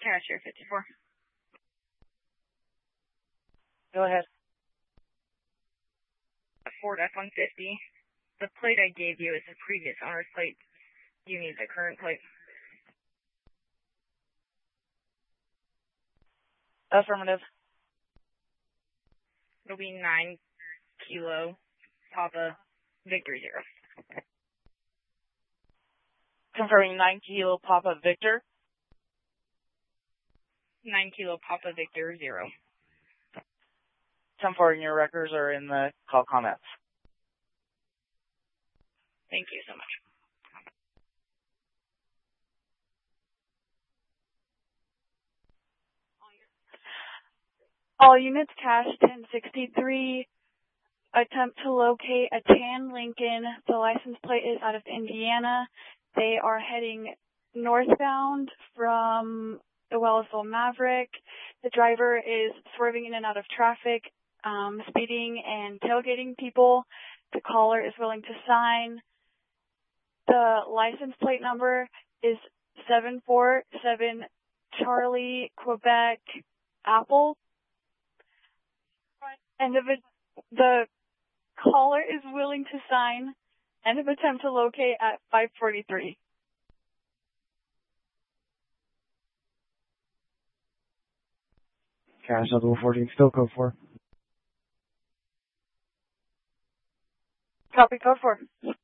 Cashier 54. Go ahead. A Ford F-150. The plate I gave you is the previous owner's plate. You need the current plate. Affirmative. It'll be 9 Kilo Papa Victor 0. Confirming 9 Kilo Papa Victor. 9 Kilo Papa Victor 0. 10-4 in your records or in the call comments. Thank you so much. All units cash 1063. Attempt to locate a tan Lincoln. The license plate is out of Indiana. They are heading northbound from the Wellsville Maverick. The driver is swerving in and out of traffic, speeding and tailgating people. The caller is willing to sign. The license plate number is 747 Charlie Quebec Apple. And the caller is willing to sign. End of attempt to locate at 543. Cash level 14, still code 4. Copy code 4.